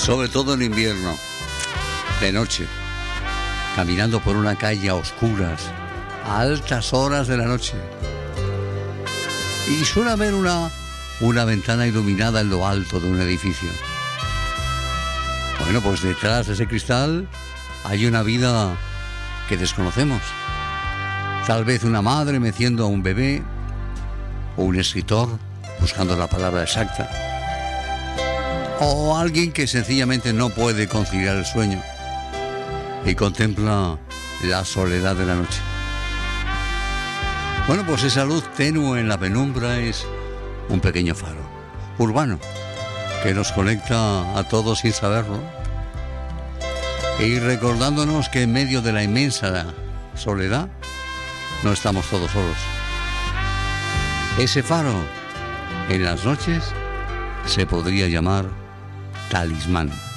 sobre todo en invierno, de noche, caminando por una calle a oscuras, a altas horas de la noche. Y suele haber una ventana iluminada en lo alto de un edificio. Bueno, pues detrás de ese cristal hay una vida que desconocemos. Tal vez una madre meciendo a un bebé, o un escritor buscando la palabra exacta, o alguien que sencillamente no puede conciliar el sueño y contempla la soledad de la noche. Bueno, pues esa luz tenue en la penumbra es un pequeño faro urbano que nos conecta a todos sin saberlo, y recordándonos que en medio de la inmensa soledad no estamos todos solos. Ese faro en las noches se podría llamar talismán.